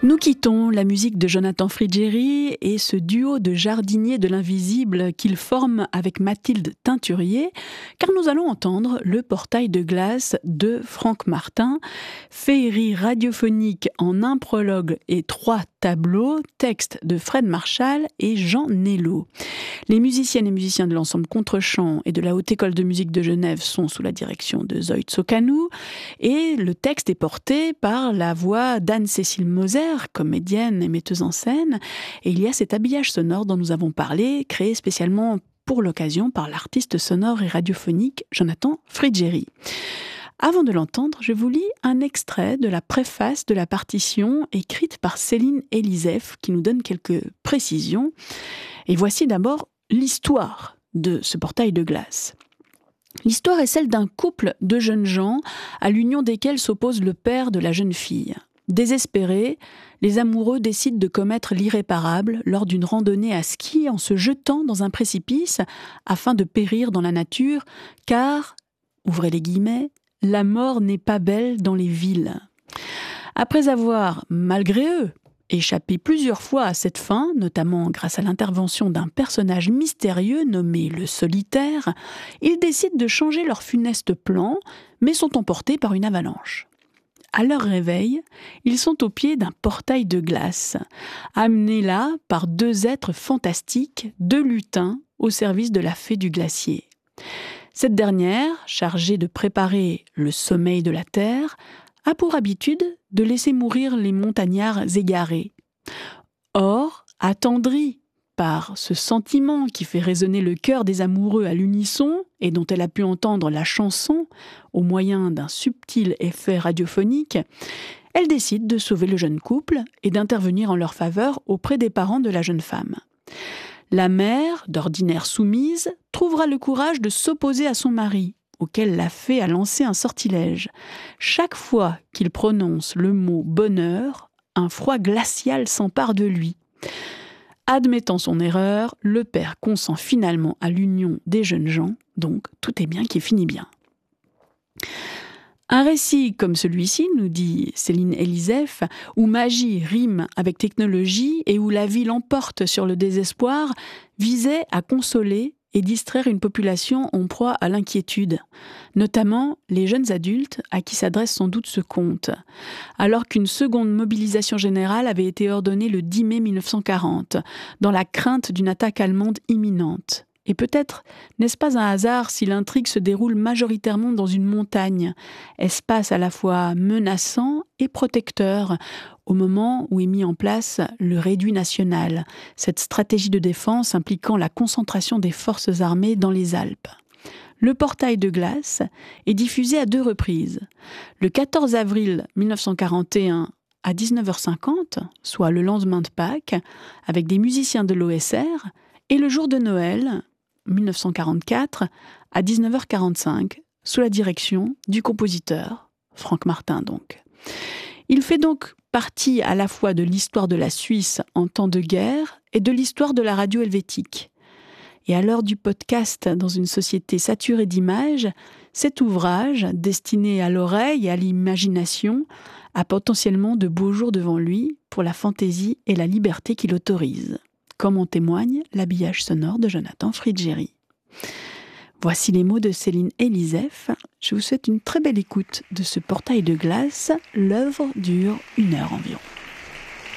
Nous quittons la musique de Jonathan Frigieri et ce duo de jardiniers de l'invisible qu'il forme avec Mathilde Teinturier, car nous allons entendre Le portail de glace de Franck Martin, féerie radiophonique en un prologue et 3 tableaux, texte de Fred Marshall et Jean Nello. Les musiciennes et musiciens de l'ensemble Contre-champ et de la Haute École de musique de Genève sont sous la direction de Zoïd Socanu et le texte est porté par la voix d'Anne-Cécile Moser, comédienne et metteuse en scène, et il y a cet habillage sonore dont nous avons parlé, créé spécialement pour l'occasion par l'artiste sonore et radiophonique Jonathan Frigieri. Avant de l'entendre, je vous lis un extrait de la préface de la partition écrite par Céline Elisef qui nous donne quelques précisions. Et voici d'abord l'histoire de ce portail de glace. L'histoire est celle d'un couple de jeunes gens à l'union desquels s'oppose le père de la jeune fille. Désespérés, les amoureux décident de commettre l'irréparable lors d'une randonnée à ski en se jetant dans un précipice afin de périr dans la nature, car, ouvrez les guillemets, la mort n'est pas belle dans les villes. Après avoir, malgré eux, échappé plusieurs fois à cette fin, notamment grâce à l'intervention d'un personnage mystérieux nommé le Solitaire, ils décident de changer leur funeste plan, mais sont emportés par une avalanche. À leur réveil, ils sont au pied d'un portail de glace, amenés là par 2 êtres fantastiques, 2 lutins au service de la fée du glacier. Cette dernière, chargée de préparer le sommeil de la terre, a pour habitude de laisser mourir les montagnards égarés. Or, attendrie par ce sentiment qui fait résonner le cœur des amoureux à l'unisson et dont elle a pu entendre la chanson au moyen d'un subtil effet radiophonique, elle décide de sauver le jeune couple et d'intervenir en leur faveur auprès des parents de la jeune femme. La mère, d'ordinaire soumise, trouvera le courage de s'opposer à son mari, auquel la fée a lancé un sortilège. Chaque fois qu'il prononce le mot « bonheur », un froid glacial s'empare de lui. Admettant son erreur, le père consent finalement à l'union des jeunes gens, donc tout est bien qui finit bien. Un récit comme celui-ci, nous dit Céline Elisef, où magie rime avec technologie et où la vie l'emporte sur le désespoir, visait à consoler et distraire une population en proie à l'inquiétude, notamment les jeunes adultes à qui s'adresse sans doute ce conte, alors qu'une seconde mobilisation générale avait été ordonnée le 10 mai 1940, dans la crainte d'une attaque allemande imminente. Et peut-être n'est-ce pas un hasard si l'intrigue se déroule majoritairement dans une montagne, espace à la fois menaçant et protecteur, au moment où est mis en place le réduit national, cette stratégie de défense impliquant la concentration des forces armées dans les Alpes. Le portail de glace est diffusé à 2 reprises. Le 14 avril 1941 à 19h50, soit le lendemain de Pâques, avec des musiciens de l'OSR, et le jour de Noël, 1944, à 19h45, sous la direction du compositeur, Franck Martin donc. Il fait donc partie à la fois de l'histoire de la Suisse en temps de guerre et de l'histoire de la radio helvétique. Et à l'heure du podcast dans une société saturée d'images, cet ouvrage, destiné à l'oreille et à l'imagination, a potentiellement de beaux jours devant lui pour la fantaisie et la liberté qu'il autorise, comme en témoigne l'habillage sonore de Jonathan Frigieri. Voici les mots de Céline Elisef. Je vous souhaite une très belle écoute de ce portail de glace. L'œuvre dure 1 heure environ.